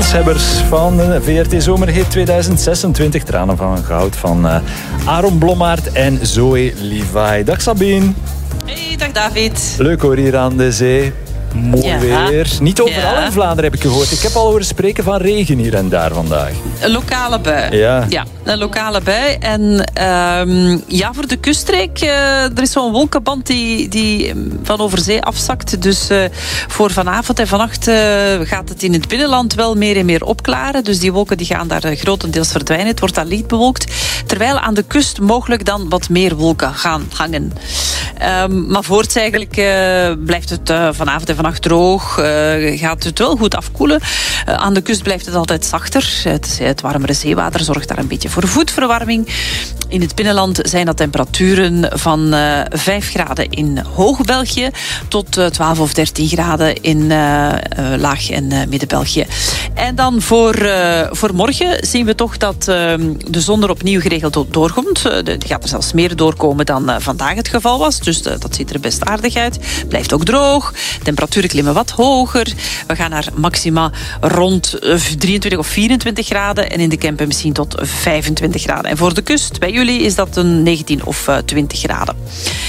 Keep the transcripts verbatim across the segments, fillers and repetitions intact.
kanshebbers van de V R T Zomerhit tweeduizend zesentwintig. Tranen van goud van uh, Aaron Blommaert en Zoe Levi. Dag Sabine. Hey, dag David. Leuk hoor hier aan de zee. Mooi ja. weer. Niet overal ja. in Vlaanderen heb ik gehoord. Ik heb al horen spreken van regen hier en daar vandaag. Een lokale bui. Ja, ja een lokale bui. En um, ja, voor de kuststreek, uh, er is zo'n wolkenband die, die van over zee afzakt. Dus uh, voor vanavond en vannacht uh, gaat het in het binnenland wel meer en meer opklaren. Dus die wolken die gaan daar uh, grotendeels verdwijnen. Het wordt daar licht bewolkt. Terwijl aan de kust mogelijk dan wat meer wolken gaan hangen. Um, maar voorts eigenlijk uh, blijft het uh, vanavond en vannacht droog. Uh, gaat het wel goed afkoelen. Uh, aan de kust blijft het altijd zachter. Het, het warmere zeewater zorgt daar een beetje voor voetverwarming. In het binnenland zijn dat temperaturen van uh, vijf graden in Hoog-België tot uh, twaalf of dertien graden in uh, uh, Laag- en uh, Midden-België. En dan voor, uh, voor morgen zien we toch dat uh, de zon er opnieuw geregeld doorkomt. Uh, die gaat er zelfs meer doorkomen dan uh, vandaag het geval was. Dus uh, dat ziet er best aardig uit. Blijft ook droog. Temperaturen klimmen wat hoger. We gaan naar maxima rond uh, drieëntwintig of vierentwintig graden. En in de Kempen misschien tot vijfentwintig graden. En voor de kust, bij jullie, is dat een negentien of uh, twintig graden.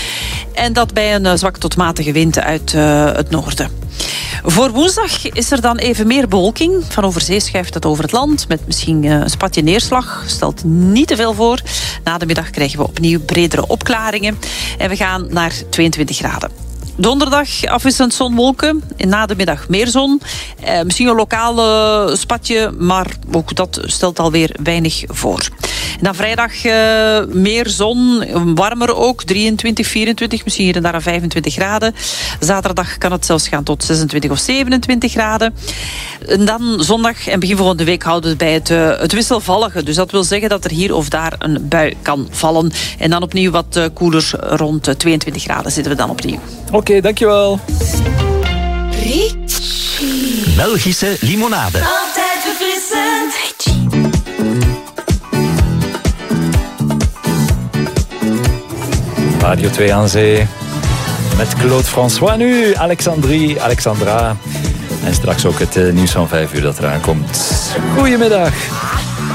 En dat bij een uh, zwakke tot matige wind uit uh, het noorden. Voor woensdag is er dan even meer bewolking. Van over zee schuift het over het land met misschien een spatje neerslag. Stelt niet te veel voor. Na de middag krijgen we opnieuw bredere opklaringen. En we gaan naar tweeëntwintig graden. Donderdag afwisselend zon-wolken. Na de middag meer zon. Eh, misschien een lokale spatje, maar ook dat stelt alweer weinig voor. En dan vrijdag uh, meer zon, warmer ook. drieëntwintig, vierentwintig, misschien hier en daar vijfentwintig graden. Zaterdag kan het zelfs gaan tot zesentwintig of zevenentwintig graden. En dan zondag en begin volgende week houden we bij het, uh, het wisselvallige. Dus dat wil zeggen dat er hier of daar een bui kan vallen. En dan opnieuw wat uh, koeler, rond uh, tweeëntwintig graden zitten we dan opnieuw. Oké, okay, dankjewel. Ritchie. Belgische limonade. Altijd verfrissend. Ritchie. Radio twee aan zee. Met Claude François nu. Alexandrie, Alexandra. En straks ook het uh, nieuws van vijf uur dat eraan komt. Goedemiddag.